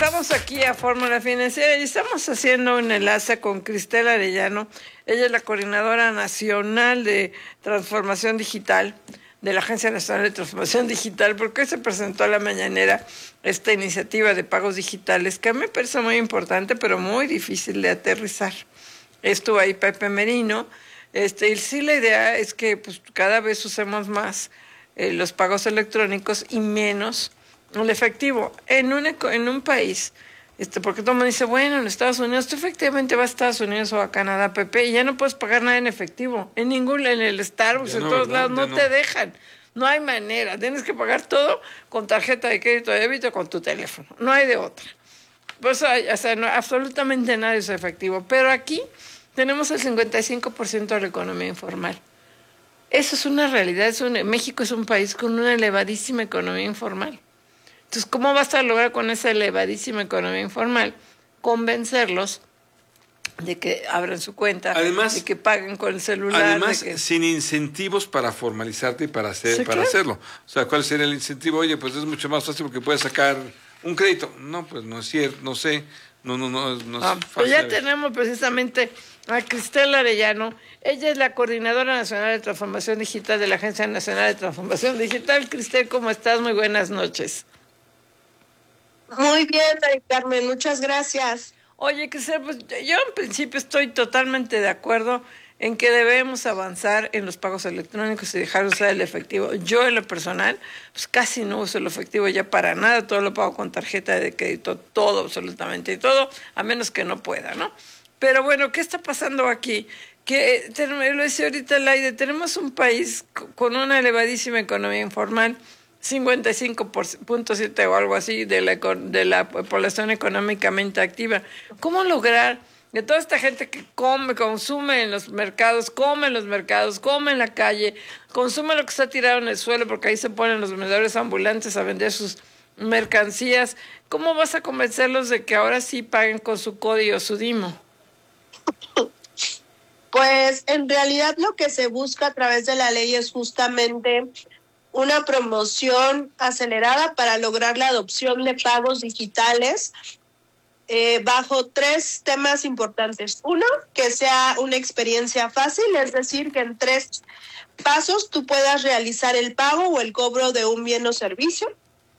Estamos aquí a Fórmula Financiera y estamos haciendo un enlace con Cristel Arellano. Ella es la coordinadora nacional de transformación digital de la Agencia Nacional de Transformación Digital, porque hoy se presentó a la mañanera esta iniciativa de pagos digitales que a mí me parece muy importante, pero muy difícil de aterrizar. Estuvo ahí Pepe Merino, y sí, la idea es que pues, cada vez usemos más los pagos electrónicos y menos el efectivo. En un país, porque todo el mundo dice, bueno, en Estados Unidos, tú efectivamente vas a Estados Unidos o a Canadá, Pepe, y ya no puedes pagar nada en efectivo. En el Starbucks, en todos lados, no te dejan. No hay manera. Tienes que pagar todo con tarjeta de crédito, de débito, con tu teléfono. No hay de otra. Pues, absolutamente nada es efectivo. Pero aquí tenemos el 55% de la economía informal. Eso es una realidad. México es un país con una elevadísima economía informal. Entonces, ¿cómo vas a lograr con esa elevadísima economía informal convencerlos de que abran su cuenta, además, de que paguen con el celular? Además, sin incentivos para formalizarte y para hacerlo. O sea, ¿cuál sería el incentivo? Oye, pues es mucho más fácil porque puedes sacar un crédito. No, pues no es cierto, no sé. No es fácil. Pues ya tenemos precisamente a Cristel Arellano. Ella es la coordinadora nacional de transformación digital de la Agencia Nacional de Transformación Digital. Cristel, ¿cómo estás? Muy buenas noches. Muy bien, Mari Carmen, muchas gracias. Oye, Cristel, pues yo en principio estoy totalmente de acuerdo en que debemos avanzar en los pagos electrónicos y dejar de usar el efectivo. Yo en lo personal, pues casi no uso el efectivo ya para nada, todo lo pago con tarjeta de crédito, todo, absolutamente todo, a menos que no pueda, ¿no? Pero bueno, ¿qué está pasando aquí? Que, lo decía ahorita Laide, tenemos un país con una elevadísima economía informal, 55.7 o algo así de la población económicamente activa. ¿Cómo lograr que toda esta gente que consume en los mercados, come en la calle, consume lo que está tirado en el suelo, porque ahí se ponen los vendedores ambulantes a vender sus mercancías? ¿Cómo vas a convencerlos de que ahora sí paguen con su CODI o su DIMO? Pues en realidad lo que se busca a través de la ley es justamente una promoción acelerada para lograr la adopción de pagos digitales bajo 3 temas importantes. Uno, que sea una experiencia fácil, es decir, que en 3 pasos tú puedas realizar el pago o el cobro de un bien o servicio.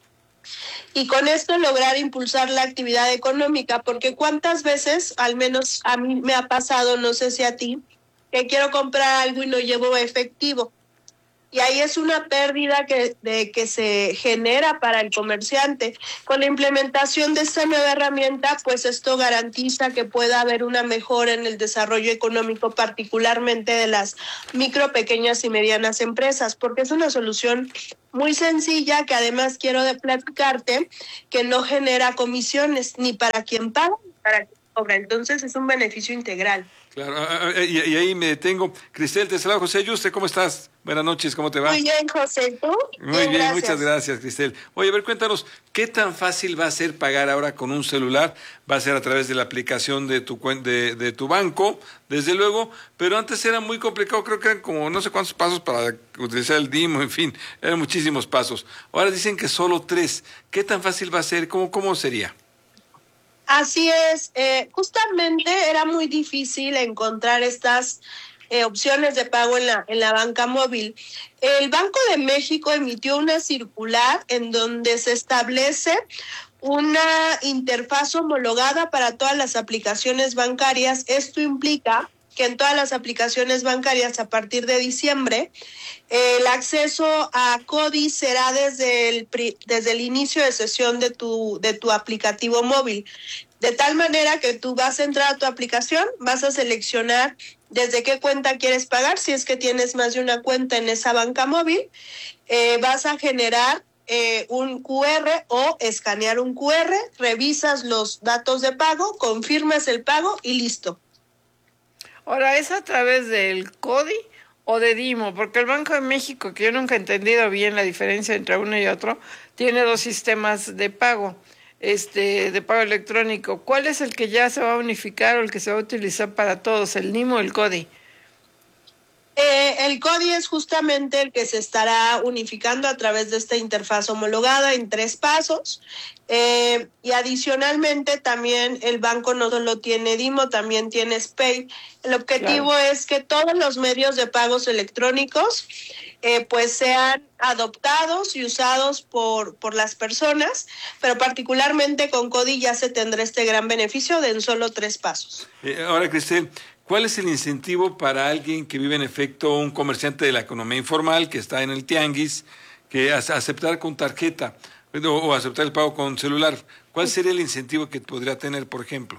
Y con esto lograr impulsar la actividad económica, porque cuántas veces, al menos a mí me ha pasado, no sé si a ti, que quiero comprar algo y no llevo efectivo. Y ahí es una pérdida que se genera para el comerciante. Con la implementación de esta nueva herramienta, pues esto garantiza que pueda haber una mejora en el desarrollo económico, particularmente de las micro, pequeñas y medianas empresas, porque es una solución muy sencilla que además quiero platicarte que no genera comisiones ni para quien paga ni para quien cobra. Entonces es un beneficio integral. Claro, y ahí me detengo. Cristel, te saludo. José Yuste, ¿cómo estás? Buenas noches, ¿cómo te va? Muy bien, José, ¿tú? Muy bien, muchas gracias, Cristel. Oye, a ver, cuéntanos, ¿qué tan fácil va a ser pagar ahora con un celular? Va a ser a través de la aplicación de tu banco, desde luego, pero antes era muy complicado, creo que eran como no sé cuántos pasos para utilizar el DIMO, en fin, eran muchísimos pasos. Ahora dicen que solo 3. ¿Qué tan fácil va a ser? ¿Cómo sería? Así es, justamente era muy difícil encontrar estas opciones de pago en la banca móvil. El Banco de México emitió una circular en donde se establece una interfaz homologada para todas las aplicaciones bancarias. Esto implica que en todas las aplicaciones bancarias a partir de diciembre el acceso a CODI será desde el inicio de sesión de tu aplicativo móvil. De tal manera que tú vas a entrar a tu aplicación, vas a seleccionar desde qué cuenta quieres pagar, si es que tienes más de una cuenta en esa banca móvil, vas a generar un QR o escanear un QR, revisas los datos de pago, confirmas el pago y listo. Ahora, ¿es a través del CODI o de DIMO? Porque el Banco de México, que yo nunca he entendido bien la diferencia entre uno y otro, tiene 2 sistemas de pago, de pago electrónico. ¿Cuál es el que ya se va a unificar o el que se va a utilizar para todos, el DIMO o el CODI? El CODI es justamente el que se estará unificando a través de esta interfaz homologada en 3 pasos. Y adicionalmente también el banco no solo tiene DIMO, también tiene SPEI. El objetivo es que todos los medios de pagos electrónicos pues sean adoptados y usados por las personas, pero particularmente con CODI ya se tendrá este gran beneficio de en solo 3 pasos. Ahora, Cristel, ¿cuál es el incentivo para alguien que vive en efecto un comerciante de la economía informal que está en el tianguis, que aceptar con tarjeta o aceptar el pago con celular? ¿Cuál sería el incentivo que podría tener, por ejemplo?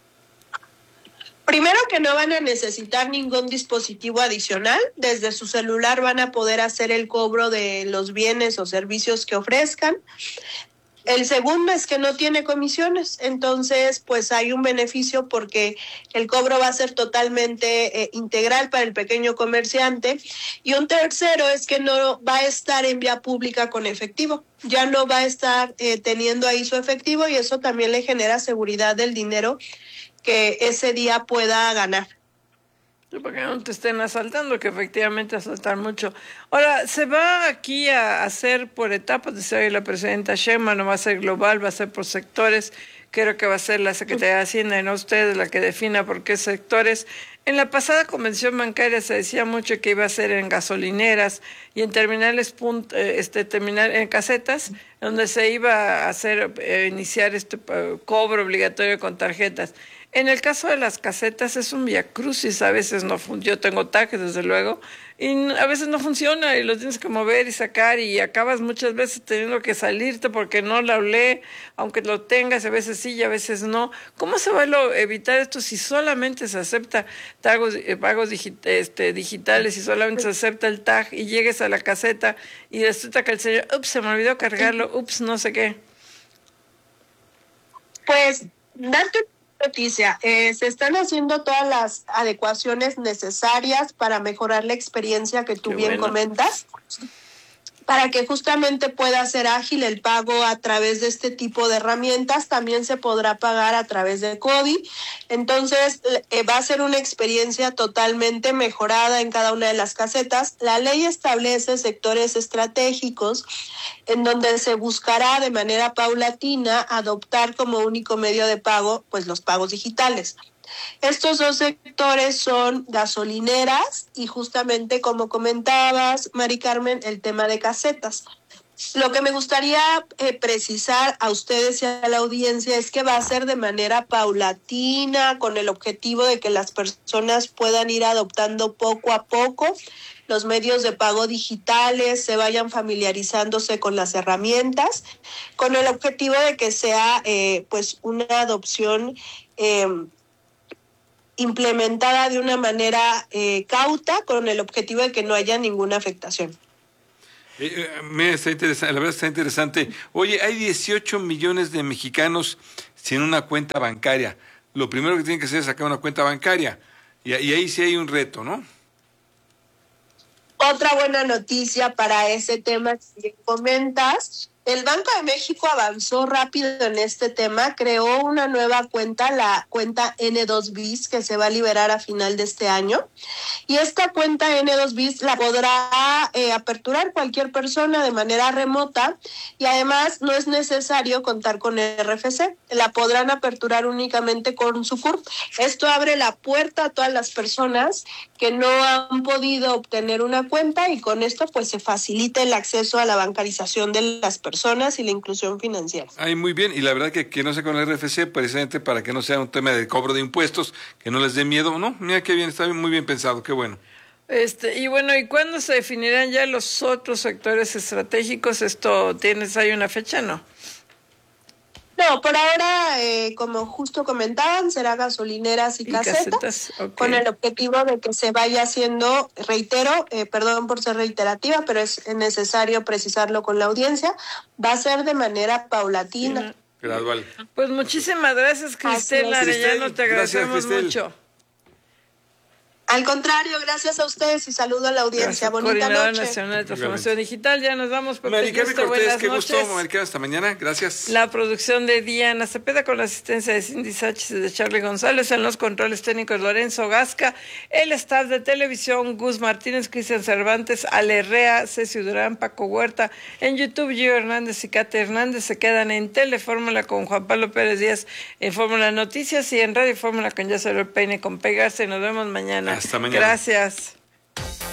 Primero, que no van a necesitar ningún dispositivo adicional. Desde su celular van a poder hacer el cobro de los bienes o servicios que ofrezcan. El segundo es que no tiene comisiones, entonces pues hay un beneficio porque el cobro va a ser totalmente integral para el pequeño comerciante. Y un tercero es que no va a estar en vía pública con efectivo, ya no va a estar teniendo ahí su efectivo, y eso también le genera seguridad del dinero que ese día pueda ganar. Para que no te estén asaltando, que efectivamente asaltan mucho. Ahora, se va aquí a hacer por etapas, decía hoy la presidenta Sheinbaum, no va a ser global, va a ser por sectores. Creo que va a ser la Secretaría de Hacienda y no ustedes la que defina por qué sectores. En la pasada convención bancaria se decía mucho que iba a ser en gasolineras y en terminales, en casetas, donde se iba a hacer, iniciar este cobro obligatorio con tarjetas. En el caso de las casetas es un viacrucis, a veces no yo tengo TAC, desde luego, y a veces no funciona y lo tienes que mover y sacar y acabas muchas veces teniendo que salirte porque no la olé, aunque lo tengas, a veces sí y a veces no. ¿Cómo se va a evitar esto si solamente se acepta pagos digitales, si solamente se acepta el TAG y llegues a la caseta y resulta que el señor, ups, se me olvidó cargarlo, ups, no sé qué? Pues, darte noticia, se están haciendo todas las adecuaciones necesarias para mejorar la experiencia que tú bien comentas, para que justamente pueda ser ágil el pago a través de este tipo de herramientas. También se podrá pagar a través de CODI. Entonces, va a ser una experiencia totalmente mejorada en cada una de las casetas. La ley establece sectores estratégicos en donde se buscará de manera paulatina adoptar como único medio de pago pues los pagos digitales. Estos 2 sectores son gasolineras y justamente, como comentabas, Mari Carmen, el tema de casetas. Lo que me gustaría precisar a ustedes y a la audiencia es que va a ser de manera paulatina, con el objetivo de que las personas puedan ir adoptando poco a poco los medios de pago digitales, se vayan familiarizándose con las herramientas, con el objetivo de que sea pues una adopción implementada de una manera cauta, con el objetivo de que no haya ninguna afectación. Está interesante, la verdad está interesante. Oye, hay 18 millones de mexicanos sin una cuenta bancaria. Lo primero que tienen que hacer es sacar una cuenta bancaria. Y ahí sí hay un reto, ¿no? Otra buena noticia para ese tema que comentas: el Banco de México avanzó rápido en este tema, creó una nueva cuenta, la cuenta N2BIS, que se va a liberar a final de este año. Y esta cuenta N2BIS la podrá aperturar cualquier persona de manera remota, y además no es necesario contar con RFC, la podrán aperturar únicamente con su CURP. Esto abre la puerta a todas las personas que no han podido obtener una cuenta, y con esto pues se facilita el acceso a la bancarización de las personas y la inclusión financiera. Ay, muy bien, y la verdad que no sea con el RFC, precisamente para que no sea un tema de cobro de impuestos, que no les dé miedo, ¿no? Mira qué bien, está muy bien pensado, qué bueno. Y bueno, ¿y cuándo se definirán ya los otros sectores estratégicos? ¿Hay una fecha, no? No, por ahora, como justo comentaban, será gasolineras y casetas, okay, con el objetivo de que se vaya haciendo, reitero, perdón por ser reiterativa, pero es necesario precisarlo con la audiencia, va a ser de manera paulatina. Sí, gradual. Pues muchísimas gracias, Cristel Arellano, te agradecemos mucho. Al contrario, gracias a ustedes y saludo a la audiencia. Gracias, Bonita Coordinadora noche. Nacional de Transformación Digital. Ya nos vamos, Pepe Mari Carmen Yuste, Cortés, buenas qué gusto, noches. Mari Carmen, hasta mañana, gracias. La producción de Diana Cepeda con la asistencia de Cindy Sánchez y de Charlie González, en los controles técnicos Lorenzo Gasca, el staff de televisión Gus Martínez, Cristian Cervantes, Ale Herrea, Ceci Durán, Paco Huerta, en YouTube Gio Hernández y Kate Hernández. Se quedan en Telefórmula con Juan Pablo Pérez Díaz en Fórmula Noticias y en Radio Fórmula con Ya Salió el Peine con Pegarse. Nos vemos mañana. Hasta mañana. Gracias.